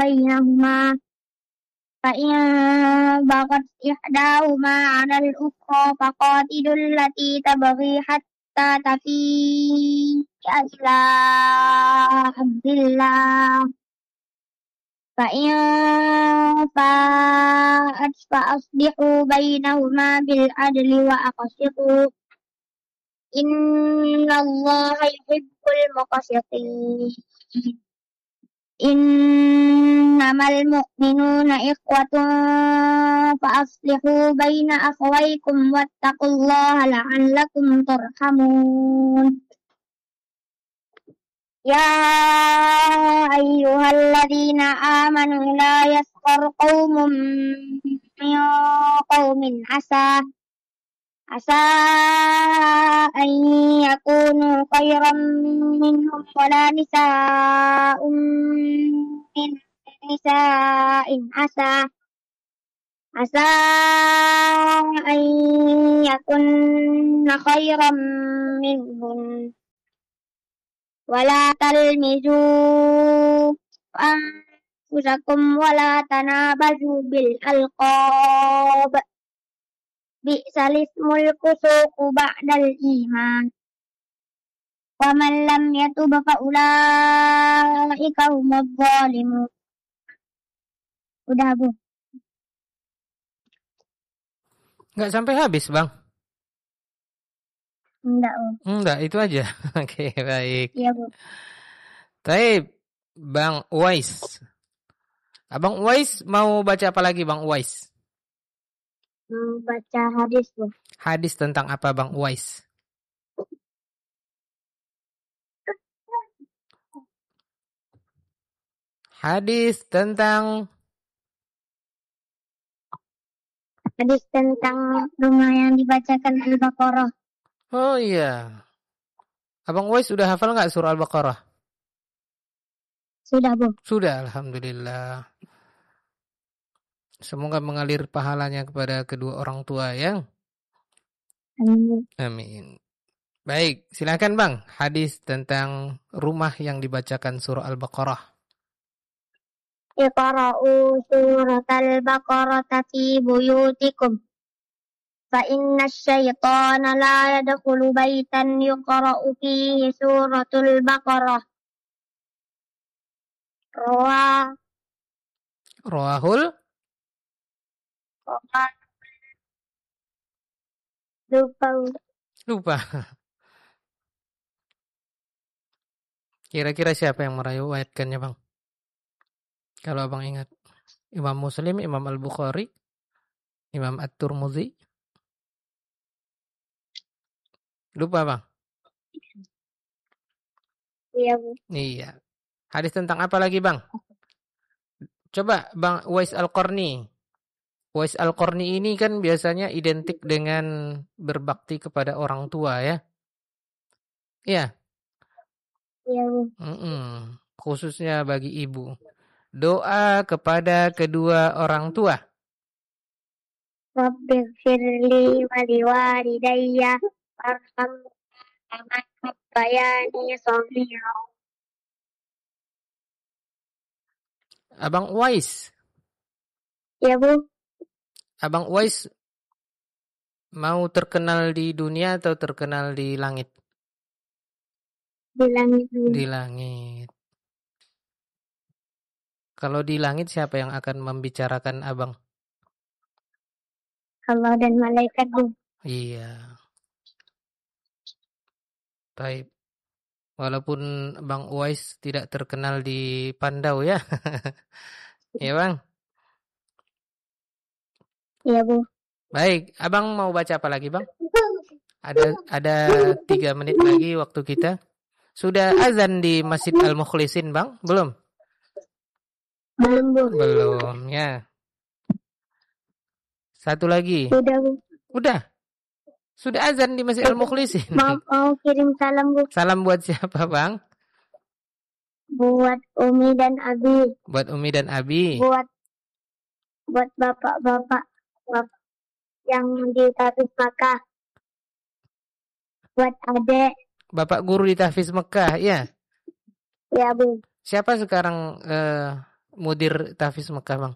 بينهما فإن بغت إحداهما على الأخرى فقاتلوا التي تبغي حتى تفيء إلى أمر الله فإن فاءت فأصلحوا بينهما بالعدل وأقسطوا إن الله يحب المقسطين إنما المؤمنون إخوة فأصلحوا بين أخويكم واتقوا الله لعلكم ترحمون يا أيها الذين آمنوا لا يسخر قوم من قوم عسى أن يكونوا خيرا منهم ولا نساء من نساء عسى أن يكن خيرا منهم ولا تلمزوا أنفسكم ولا تنابزوا بالألقاب بئس الاسم الفسوق بعد الإيمان ومن لم يتب فأولئك هم الظالمون. Udah, Bu? Nggak sampai habis, Bang? Enggak, Bu. Enggak, itu aja. Oke, baik. Iya, Bu. Taib, Bang Uwais. Abang Uwais mau baca apa lagi, Bang Uwais? Baca hadis, Bu. Hadis tentang apa, Bang Uwais? Hadis tentang rumah yang dibacakan Al-Baqarah. Oh iya. Abang Uwais sudah hafal nggak surah Al-Baqarah? Sudah, Bu. Sudah, alhamdulillah. Semoga mengalir pahalanya kepada kedua orang tua ya. Amin. Amin. Baik, silakan Bang. Hadis tentang rumah yang dibacakan surah Al-Baqarah. Iqra'u suratal baqarata fi buyutikum fa inna asy-syaitana la yadkhulu baitan yuqra'u fihi suratul baqarah. Rawahul Lupa. Kira-kira siapa yang meriwayatkannya, Bang? Kalau Abang ingat. Imam Muslim, Imam Al-Bukhari, Imam At-Tirmidzi. Lupa, Bang? Iya, Bu. Iya. Hadis tentang apa lagi, Bang? Coba Bang Uwais Al-Qarni. Uwais Al-Qarni ini kan biasanya identik dengan berbakti kepada orang tua ya. Iya. Iya, Bu. Khususnya bagi ibu. Doa kepada kedua orang tua. Rabbighfirli wa liwalidayya warhamhuma kama rabbayani shaghira. Abang Uwais. Ya, Bu. Abang Uwais mau terkenal di dunia atau terkenal di langit? Di langit. Di langit. Kalau di langit siapa yang akan membicarakan Abang? Allah dan malaikat, Bu. Iya. Baik. Walaupun Bang Uwais tidak terkenal di Pandau ya. Ya, Bang? Iya, Bu. Baik, Abang mau baca apa lagi, Bang? Ada 3 menit lagi waktu kita. Sudah azan di Masjid Al-Mukhlisin, Bang? Belum? Belum, Bu. Belum, ya. Satu lagi. Sudah, Bu. Udah. Sudah azan di Masjid Al-Mukhlisin. Mau kirim salam, Bu. Salam buat siapa, Bang? Buat Umi dan Abi. Buat Umi dan Abi. Buat bapak-bapak yang di Tahfiz Makkah. Buat adek. Bapak guru di Tahfiz Mekah, ya? Ya, Bu. Siapa sekarang mudir Tahfiz Mekah, Bang?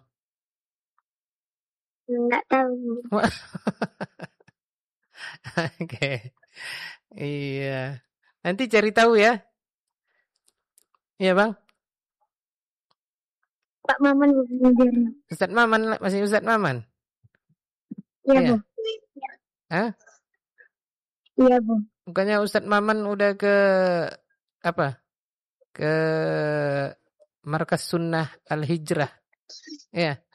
Enggak tahu. Oke. Iya. Nanti cari tahu ya. Iya, Bang. Pak Maman mudirnya. Ustadz Maman, masih Ustadz Maman? Iya, Iya. Bu. Hah? Iya, Bu. Bukannya Ustadz Maman udah ke apa? Ke Markas Sunnah Al-Hijrah. Iya.